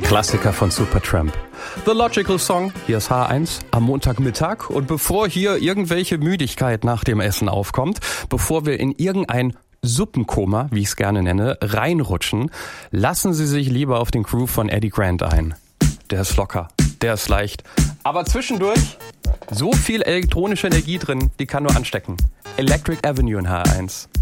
Klassiker von Supertramp. The Logical Song, hier ist H1 am Montagmittag. Und bevor hier irgendwelche Müdigkeit nach dem Essen aufkommt, bevor wir in irgendein Suppenkoma, wie ich es gerne nenne, reinrutschen, lassen Sie sich lieber auf den Groove von Eddie Grant ein. Der ist locker, der ist leicht, aber zwischendurch so viel elektronische Energie drin, die kann nur anstecken. Electric Avenue in H1.